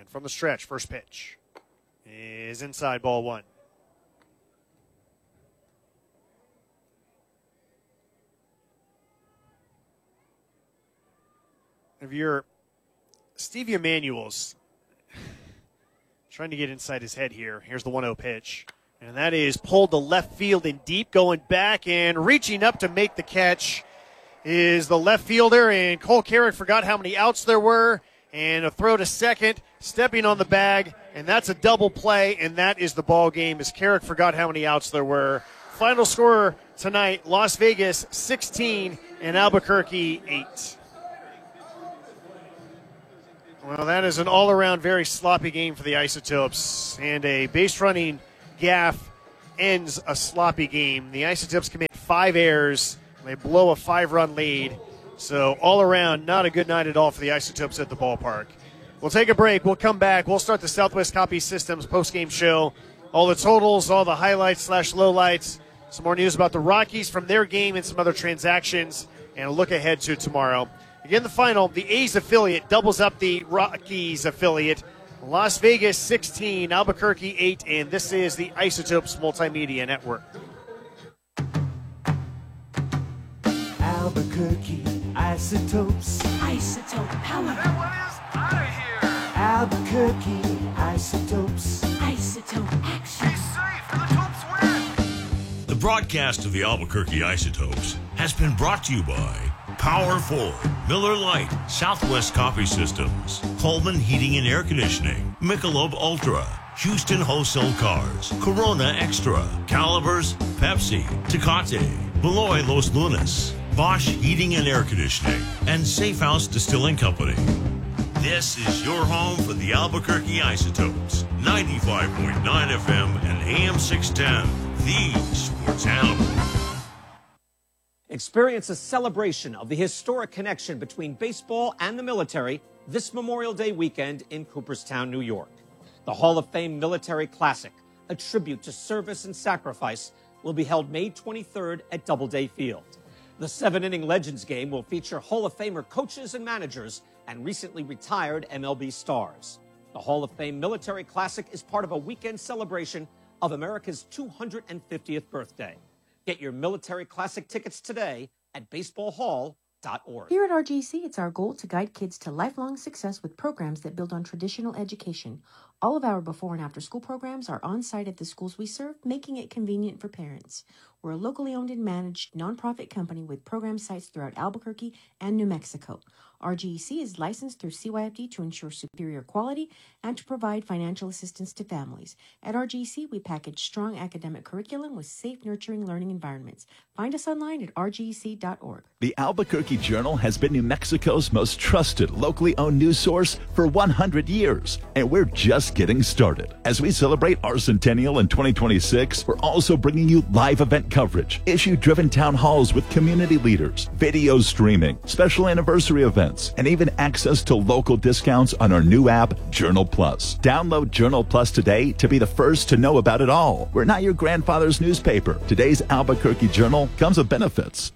And from the stretch, first pitch is inside, ball one. If you're Stevie Emanuel's trying to get inside his head here, here's the 1-0 pitch. And that is pulled to left field and deep, going back and reaching up to make the catch is the left fielder. And Cole Carrick forgot how many outs there were. And a throw to second, stepping on the bag. And that's a double play, and that is the ball game as Carrick forgot how many outs there were. Final score tonight, Las Vegas 16 and Albuquerque 8. Well, that is an all-around very sloppy game for the Isotopes, and a base-running gaff ends a sloppy game. The Isotopes commit 5 errors. They blow a 5-run lead. So all around, not a good night at all for the Isotopes at the ballpark. We'll take a break. We'll come back. We'll start the Southwest Copy Systems post-game show. All the totals, all the highlights/lowlights, some more news about the Rockies from their game and some other transactions, and a look ahead to tomorrow. Again, the final, the A's affiliate doubles up the Rockies affiliate. Las Vegas 16, Albuquerque 8, and this is the Isotopes Multimedia Network. Albuquerque Isotopes. Isotope power. Everyone is out of here. Albuquerque Isotopes. Isotope action. Be safe, and the Topes win. The broadcast of the Albuquerque Isotopes has been brought to you by Power Ford, Miller Lite, Southwest Copy Systems, Coleman Heating and Air Conditioning, Michelob Ultra, Houston Wholesale Cars, Corona Extra, Calibers, Pepsi, Tecate, Beloy Los Lunas, Bosch Heating and Air Conditioning, and Safe House Distilling Company. This is your home for the Albuquerque Isotopes, 95.9 FM and AM 610, the Sports Animal. Experience a celebration of the historic connection between baseball and the military this Memorial Day weekend in Cooperstown, New York. The Hall of Fame Military Classic, a tribute to service and sacrifice, will be held May 23rd at Doubleday Field. The 7-inning Legends game will feature Hall of Famer coaches and managers and recently retired MLB stars. The Hall of Fame Military Classic is part of a weekend celebration of America's 250th birthday. Get your Military Classic tickets today at baseballhall.org. Here at RGC, it's our goal to guide kids to lifelong success with programs that build on traditional education. All of our before and after school programs are on site at the schools we serve, making it convenient for parents. We're a locally owned and managed nonprofit company with program sites throughout Albuquerque and New Mexico. RGEC is licensed through CYFD to ensure superior quality and to provide financial assistance to families. At RGEC, we package strong academic curriculum with safe, nurturing learning environments. Find us online at rgec.org. The Albuquerque Journal has been New Mexico's most trusted, locally owned news source for 100 years, and we're just getting started. As we celebrate our centennial in 2026, we're also bringing you live event coverage, issue-driven town halls with community leaders, video streaming, special anniversary events, and even access to local discounts on our new app, Journal Plus. Download Journal Plus today to be the first to know about it all. We're not your grandfather's newspaper. Today's Albuquerque Journal comes with benefits.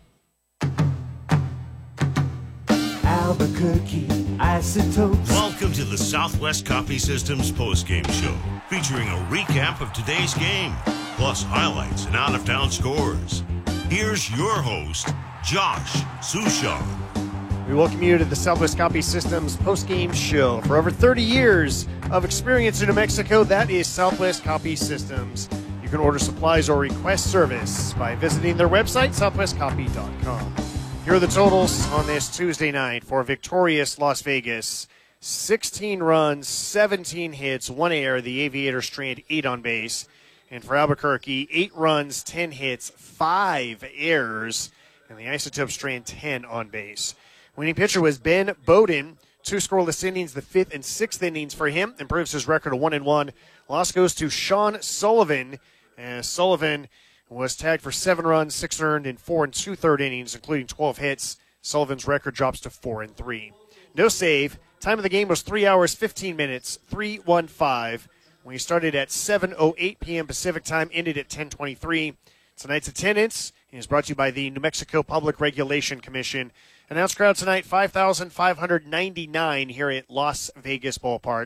Albuquerque Isotopes. Welcome to the Southwest Copy Systems postgame show, featuring a recap of today's game, plus highlights and out-of-town scores. Here's your host, Josh Sushan. We welcome you to the Southwest Copy Systems post-game show. For over 30 years of experience in New Mexico, that is Southwest Copy Systems. You can order supplies or request service by visiting their website, southwestcopy.com. Here are the totals on this Tuesday night for victorious Las Vegas. 16 runs, 17 hits, 1 error. The Aviators strand 8 on base. And for Albuquerque, 8 runs, 10 hits, 5 errors. And the Isotopes strand 10 on base. Winning pitcher was Ben Bowden. 2 scoreless innings, the 5th and 6th innings for him. Improves his record to 1-1. Loss goes to Sean Sullivan. Sullivan was tagged for 7 runs, 6 earned in 4 2/3 innings, including 12 hits. Sullivan's record drops to 4-3. No save. Time of the game was 3 hours, 15 minutes, 3:15. We started at 7:08 p.m. Pacific time, ended at 10:23. Tonight's attendance is brought to you by the New Mexico Public Regulation Commission. Announced crowd tonight, 5,599 here at Las Vegas Ballpark,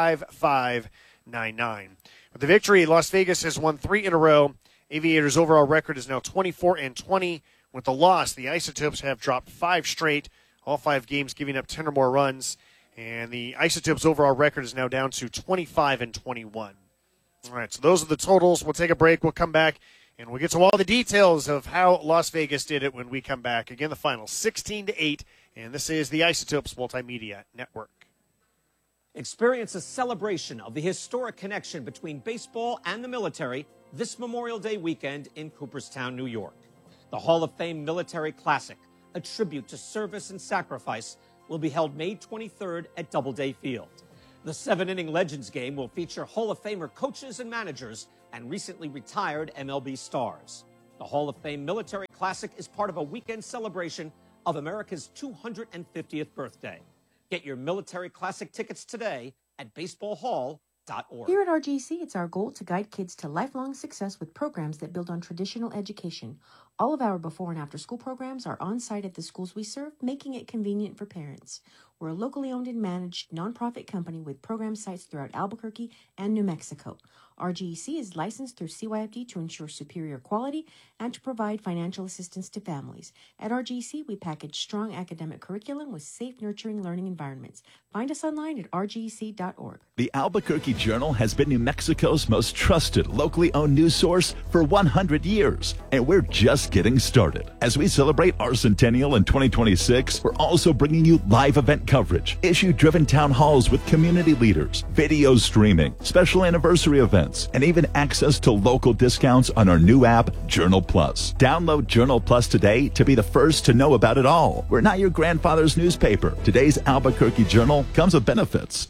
5,599. With the victory, Las Vegas has won 3 in a row. Aviators' overall record is now 24-20. With the loss, the Isotopes have dropped 5 straight, all 5 games giving up 10 or more runs. And the Isotopes' overall record is now down to 25-21. All right, so those are the totals. We'll take a break. We'll come back, and we'll get to all the details of how Las Vegas did it when we come back. Again, the final 16-8, and this is the Isotopes Multimedia Network. Experience a celebration of the historic connection between baseball and the military this Memorial Day weekend in Cooperstown, New York. The Hall of Fame Military Classic, a tribute to service and sacrifice, will be held May 23rd at Doubleday Field. The 7-inning Legends game will feature Hall of Famer coaches and managers and recently retired MLB stars. The Hall of Fame Military Classic is part of a weekend celebration of America's 250th birthday. Get your Military Classic tickets today at baseballhall.org. Here at RGC, it's our goal to guide kids to lifelong success with programs that build on traditional education. All of our before and after school programs are on site at the schools we serve, making it convenient for parents. We're a locally owned and managed nonprofit company with program sites throughout Albuquerque and New Mexico. RGEC is licensed through CYFD to ensure superior quality and to provide financial assistance to families. At RGEC, we package strong academic curriculum with safe, nurturing learning environments. Find us online at rgec.org. The Albuquerque Journal has been New Mexico's most trusted, locally owned news source for 100 years, and we're just getting started. As we celebrate our centennial in 2026, we're also bringing you live event coverage, issue-driven town halls with community leaders, video streaming, special anniversary events, and even access to local discounts on our new app, Journal Plus. Download Journal Plus today to be the first to know about it all. We're not your grandfather's newspaper. Today's Albuquerque Journal comes with benefits.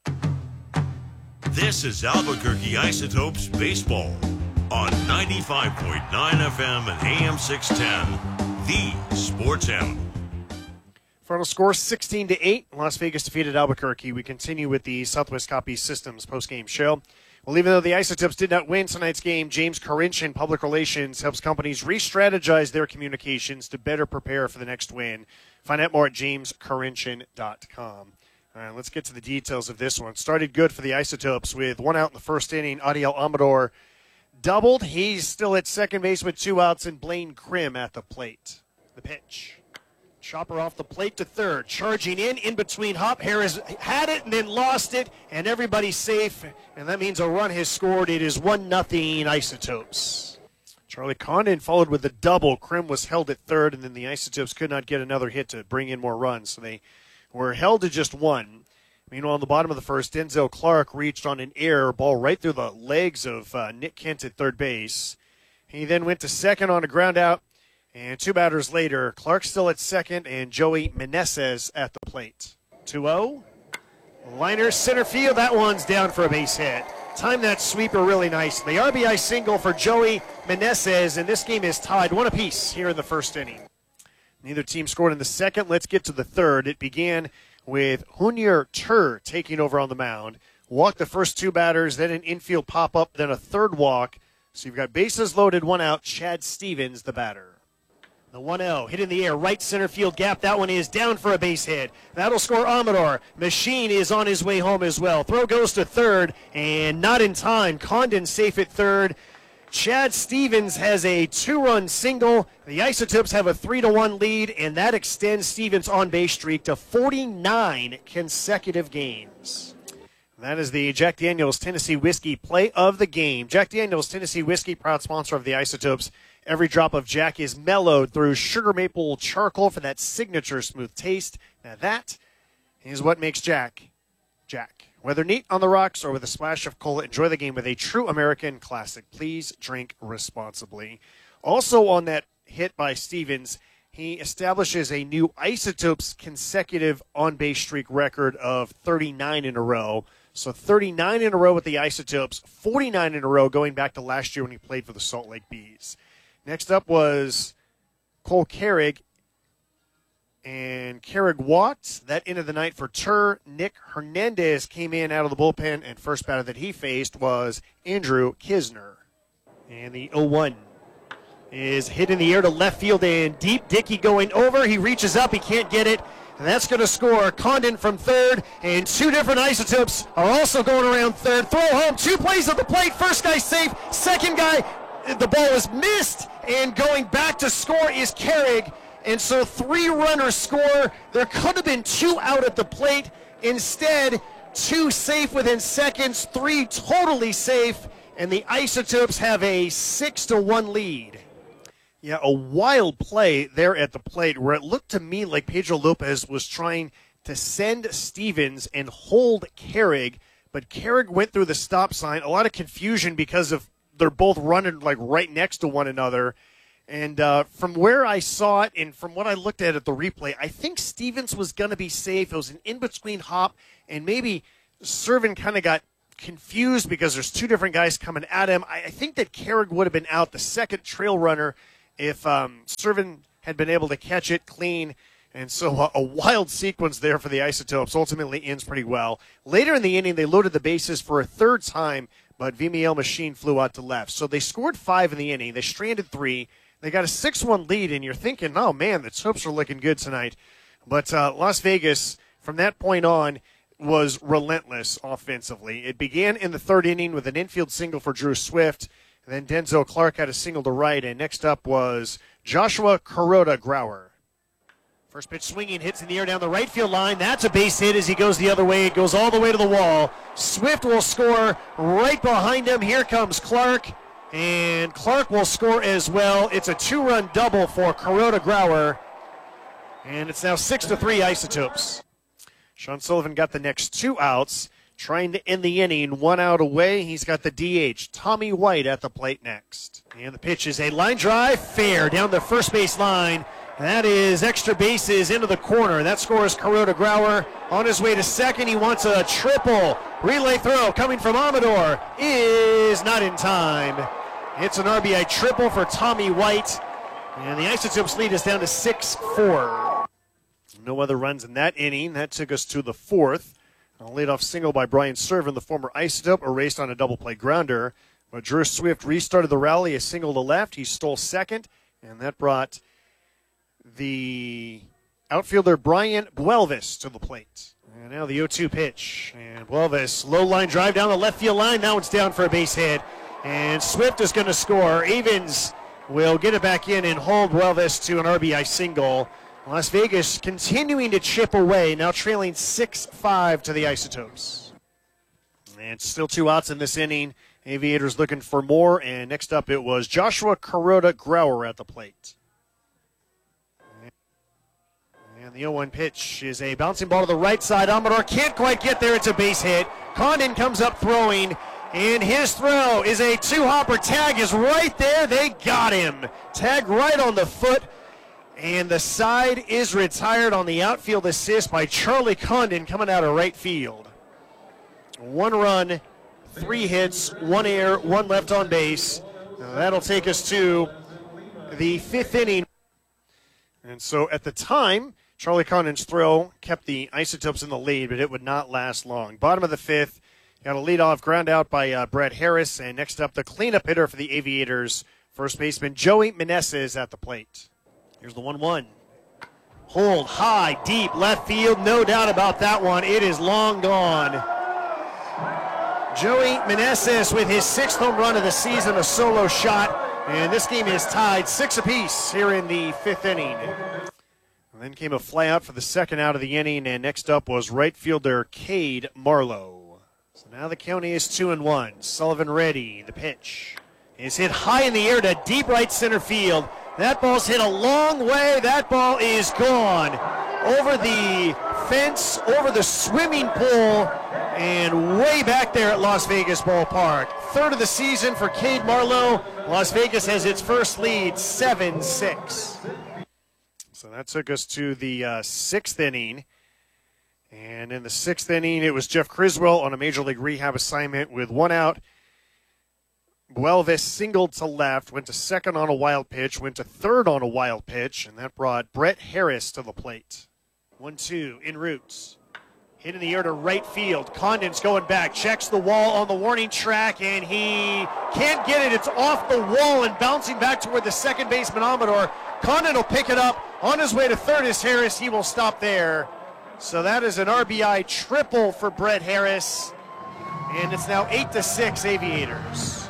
This is Albuquerque Isotopes Baseball on 95.9 FM and AM 610, the Sports Animal. Final score 16-8. Las Vegas defeated Albuquerque. We continue with the Southwest Copy Systems postgame show. Well, even though the Isotopes did not win tonight's game, James Karinchin, Public Relations, helps companies re-strategize their communications to better prepare for the next win. Find out more at jameskarinchin.com. All right, let's get to the details of this one. Started good for the Isotopes with 1 out in the first inning. Adiel Amador doubled. He's still at second base with 2 outs, and Blaine Krim at the plate. The pitch. Chopper off the plate to third. Charging in between Hop. Harris had it and then lost it, and everybody's safe. And that means a run has scored. It is 1-0 Isotopes. Charlie Condon followed with a double. Krim was held at third, and then the Isotopes could not get another hit to bring in more runs. So they were held to just 1. Meanwhile, on the bottom of the first, Denzel Clark reached on an error ball right through the legs of Nick Kent at third base. He then went to second on a ground out. And 2 batters later, Clark still at second and Joey Meneses at the plate. 2-0. Liner center field. That one's down for a base hit. Timed that sweeper really nicely. RBI single for Joey Meneses, and this game is tied 1 apiece here in the first inning. Neither team scored in the second. Let's get to the third. It began with Junior Tur taking over on the mound. Walked the first 2 batters, then an infield pop-up, then a third walk. So you've got bases loaded, 1 out. Chad Stevens, the batter. The 1-0 hit in the air, right center field gap. That one is down for a base hit. That'll score Amador. Machine is on his way home as well. Throw goes to third, and not in time. Condon safe at third. Chad Stevens has a 2-run single. The Isotopes have a 3-1 lead, and that extends Stevens' on-base streak to 49 consecutive games. That is the Jack Daniel's Tennessee Whiskey play of the game. Jack Daniel's Tennessee Whiskey, proud sponsor of the Isotopes. Every drop of Jack is mellowed through sugar maple charcoal for that signature smooth taste. Now that is what makes Jack, Jack. Whether neat on the rocks or with a splash of cola, enjoy the game with a true American classic. Please drink responsibly. Also on that hit by Stevens, he establishes a new Isotopes consecutive on-base streak record of 39 in a row. So 39 in a row with the Isotopes, 49 in a row going back to last year when he played for the Salt Lake Bees. Next up was Cole Carrig and Carrig Watts. That ended the night for Tur. Nick Hernandez came in out of the bullpen, and first batter that he faced was Andrew Kisner. And the 0-1. is hit in the air to left field and deep. Dickey going over. He reaches up. He can't get it. And that's going to score. Condon from third. And two different Isotopes are also going around third. Throw home. 2 plays at the plate. First guy safe. Second guy, the ball is missed. And going back to score is Carrig. And so 3 runners score. There could have been 2 out at the plate. Instead, 2 safe within seconds. 3 totally safe. And the Isotopes have a 6-1 lead. Yeah, a wild play there at the plate where it looked to me like Pedro Lopez was trying to send Stevens and hold Carrig, but Carrig went through the stop sign. A lot of confusion because of they're both running like right next to one another. And from where I saw it and from what I looked at the replay, I think Stevens was going to be safe. It was an in-between hop, and maybe Servin kind of got confused because there's 2 different guys coming at him. I think that Carrig would have been out, the second trail runner, if Servin had been able to catch it clean. And so a wild sequence there for the Isotopes ultimately ends pretty well. Later in the inning, they loaded the bases for a 3rd time, but Vimiel Machine flew out to left. So they scored 5 in the inning. They stranded 3. They got a 6-1 lead, and you're thinking, oh, man, the Topes are looking good tonight. But Las Vegas, from that point on, was relentless offensively. It began in the 3rd inning with an infield single for Drew Swift. And then Denzel Clark had a single to right, and next up was Joshua Kuroda Grauer. First pitch swinging, hits in the air down the right field line. That's a base hit as he goes the other way. It goes all the way to the wall. Swift will score right behind him. Here comes Clark, and Clark will score as well. It's a 2-run double for Kuroda Grauer, and it's now 6-3 Isotopes. Sean Sullivan got the next 2 outs. Trying to end the inning, 1 out away. He's got the DH, Tommy White, at the plate next. And the pitch is a line drive, fair, down the first base line. That is extra bases into the corner. That scores Kuroda Grauer. On his way to second, he wants a triple. Relay throw coming from Amador is not in time. It's an RBI triple for Tommy White. And the Isotopes lead is down to 6-4. No other runs in that inning. That took us to the 4th. A leadoff single by Brian Servin, the former Isotope, erased on a double play grounder. But Drew Swift restarted the rally, a single to left. He stole second, and that brought the outfielder Brian Buelvis to the plate. And now the 0-2 pitch. And Buelvis, low line drive down the left field line. Now it's down for a base hit. And Swift is going to score. Avens will get it back in and hold Buelvis to an RBI single. Las Vegas continuing to chip away, now trailing 6-5 to the Isotopes. And still 2 outs in this inning. Aviators looking for more, and next up it was Joshua Kuroda Grauer at the plate. And the 0-1 pitch is a bouncing ball to the right side. Amador can't quite get there. It's a base hit. Condon comes up throwing, and his throw is a 2-hopper. Tag is right there. They got him. Tag right on the foot. And the side is retired on the outfield assist by Charlie Condon coming out of right field. 1 run, 3 hits, 1 error, 1 left on base. That'll take us to the 5th inning. And so at the time, Charlie Condon's throw kept the Isotopes in the lead, but it would not last long. Bottom of the 5th, got a leadoff ground out by Brett Harris. And next up, the cleanup hitter for the Aviators, first baseman Joey Meneses at the plate. Here's the 1-1. Hold high, deep, left field. No doubt about that one. It is long gone. Joey Meneses with his 6th home run of the season, a solo shot. And this game is tied 6 apiece here in the 5th inning. And then came a fly out for the 2nd out of the inning. And next up was right fielder Cade Marlowe. So now the count is 2-1. Sullivan ready. The pitch is hit high in the air to deep right center field. That ball's hit a long way. That ball is gone over the fence, over the swimming pool, and way back there at Las Vegas Ballpark. 3rd of the season for Cade Marlowe. Las Vegas has its first lead, 7-6. So that took us to the 6th inning. And in the 6th inning, it was Jeff Criswell on a Major League Rehab assignment with 1 out. Buelvis singled to left, went to second on a wild pitch, went to third on a wild pitch, and that brought Brett Harris to the plate. 1-2 en route. Hit in the air to right field. Condon's going back, checks the wall on the warning track, and he Can't get it. It's off the wall and bouncing back toward the second baseman, Amador. Condon will pick it up. On his way to third is Harris. He will stop there. So that is an RBI triple for Brett Harris. And it's now 8-6 Aviators.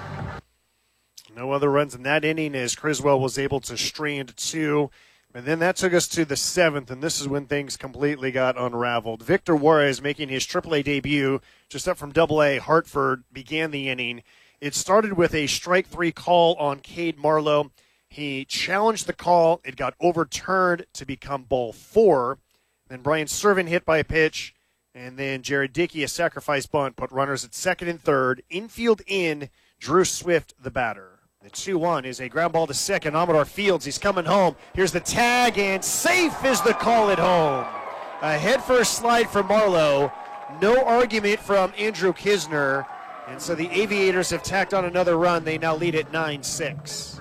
No other runs in that inning as Criswell was able to strand 2. And then that took us to the 7th, and this is when things completely got unraveled. Victor Juarez, making his AAA debut, just up from AA, Hartford, began the inning. It started with a strike 3 call on Cade Marlowe. He challenged the call. It got overturned to become ball 4. Then Brian Servin hit by a pitch. And then Jared Dickey, a sacrifice bunt, put runners at second and third. Infield in, Drew Swift, the batter. The 2-1 is a ground ball to second. Amador Fields, he's coming home. Here's the tag, and safe is the call at home. A head-first slide from Marlowe. No argument from Andrew Kisner. And so the Aviators have tacked on another run. They now lead at 9-6.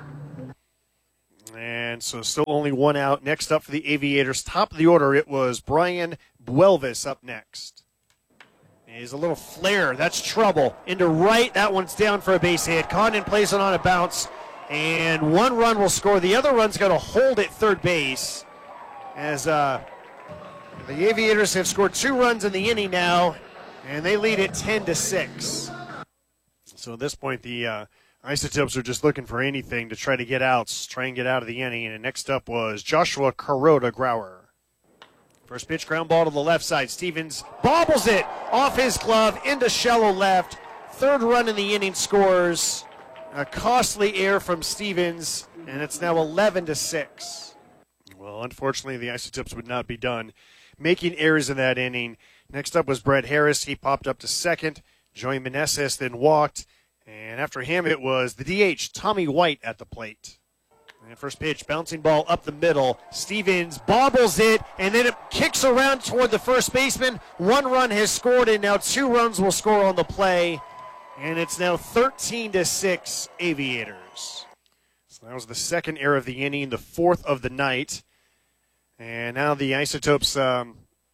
And so still only one out. Next up for the Aviators, top of the order, it was Brian Buelvis up next. He's a little flare. That's trouble. Into right. That one's down for a base hit. Condon plays it on a bounce. And one run will score. The other run's going to hold at third base. As the Aviators have scored 2 runs in the inning now. And they lead at 10-6. So at this point, the Isotopes are just looking for anything to try to get outs, try and get out of the inning. And next up was Joshua Kuroda Grauer. First pitch, ground ball to the left side. Stevens bobbles it off his glove into shallow left. Third run in the inning scores. A costly error from Stevens, and it's now 11-6. Well, unfortunately, the Isotopes would not be done making errors in that inning. Next up was Brett Harris. He popped up to second. Joey Meneses then walked. And after him, it was the DH, Tommy White, at the plate. And first pitch, bouncing ball up the middle. Stevens bobbles it, and then it kicks around toward the first baseman. 1 run has scored, and now 2 runs will score on the play. And it's now 13-6 Aviators. So that was the second error of the inning, the 4th of the night. And now the Isotopes, now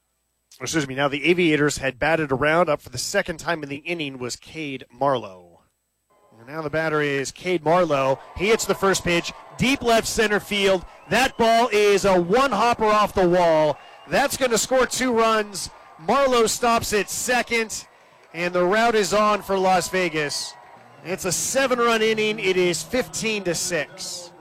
the Aviators had batted around. Up for the second time in the inning was Cade Marlowe. And now the batter is Cade Marlowe. He hits the first pitch, deep left center field. That ball is a one-hopper off the wall. That's going to score 2 runs. Marlowe stops at second, and the route is on for Las Vegas. It's a 7-run inning. It is 15-6.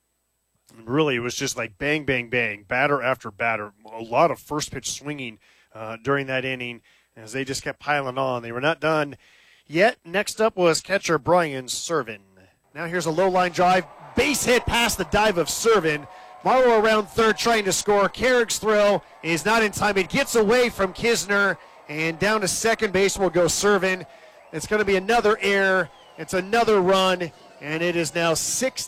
Really, it was just like bang, bang, bang, batter after batter. A lot of first pitch swinging during that inning as they just kept piling on. They were not done yet. Next up was catcher Brian Servin. Now here's a low line drive. Base hit past the dive of Servin. Marlowe around third trying to score. Carrick's throw is not in time. It gets away from Kisner, and down to second base will go Servin. It's going to be another error. It's another run, and it is now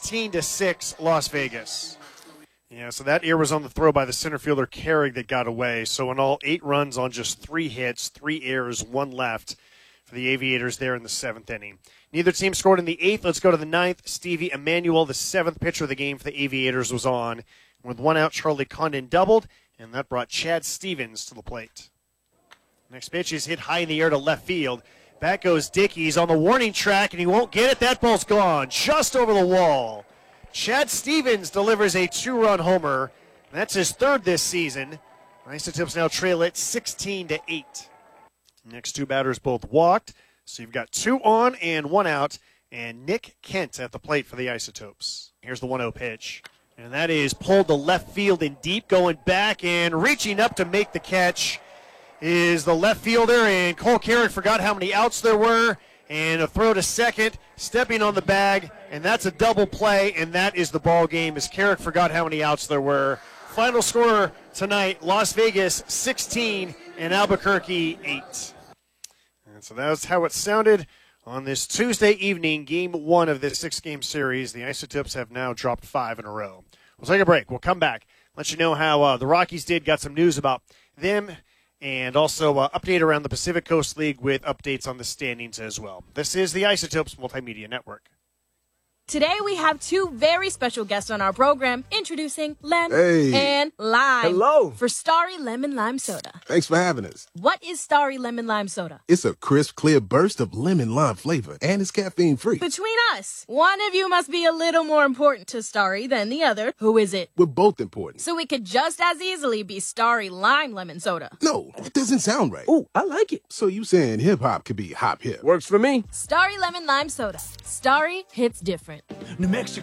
16-6 Las Vegas. Yeah, so that error was on the throw by the center fielder Carrick that got away. So in all, 8 runs on just 3 hits, 3 errors, 1 left for the Aviators there in the 7th inning. Neither team scored in the 8th. Let's go to the 9th. Stevie Emanuel, the 7th pitcher of the game for the Aviators, was on. With 1 out, Charlie Condon doubled, and that brought Chad Stevens to the plate. Next pitch is hit high in the air to left field. Back goes Dickey. He's on the warning track, and he won't get it. That ball's gone just over the wall. Chad Stevens delivers a 2-run homer. That's his 3rd this season. Isotopes now trail it 16-8. Next 2 batters both walked. So you've got 2 on and 1 out. And Nick Kent at the plate for the Isotopes. Here's the 1-0 pitch. And that is pulled to left field and deep, going back and reaching up to make the catch is the left fielder. And Cole Carrick forgot how many outs there were. And a throw to second, stepping on the bag. And that's a double play. And that is the ball game as Carrick forgot how many outs there were. Final score tonight, Las Vegas 16 and Albuquerque 8. And so that's how it sounded on this Tuesday evening, game 1 of this 6-game series. The Isotopes have now dropped 5 in a row. We'll take a break. We'll come back, let you know how the Rockies did, got some news about them, and also update around the Pacific Coast League with updates on the standings as well. This is the Isotopes Multimedia Network. Today we have two very special guests on our program. Introducing Lem Hey. and Lime. Hello. For Starry Lemon Lime Soda. Thanks for having us. What is Starry Lemon Lime Soda? It's a crisp, clear burst of lemon lime flavor, and it's caffeine free. Between us, one of you must be a little more important to Starry than the other. Who is it? We're both important. So it could just as easily be Starry Lime Lemon Soda. No, that doesn't sound right. Oh, I like it. So you saying hip hop could be hop hip? Works for me. Starry Lemon Lime Soda. Starry hits different. New Mexico.